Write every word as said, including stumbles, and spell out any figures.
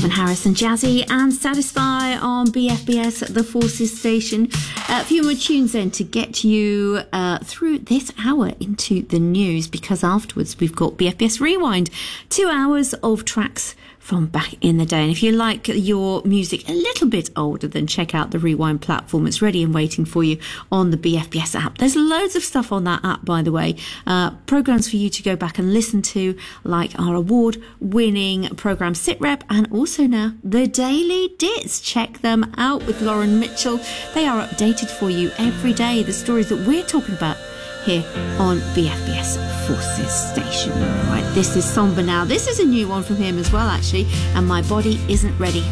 Calvin Harris and Jazzy and Satisfy on B F B S, the Forces station. A few more tunes then to get you uh, through this hour into the news, because afterwards we've got B F B S Rewind, two hours of tracks from back in the day. And if you like your music a little bit older, then check out the Rewind platform. It's ready and waiting for you on the B F B S app. There's loads of stuff on that app, by the way. Uh, programs for you to go back and listen to, like our award-winning program SitRep, and also now the Daily Dits. Check them out with Lauren Mitchell. They are updated for you every day, the stories that we're talking about here on B F B S Forces station. Right, this is Somber now. This is a new one from him as well, actually, and My Body Isn't Ready.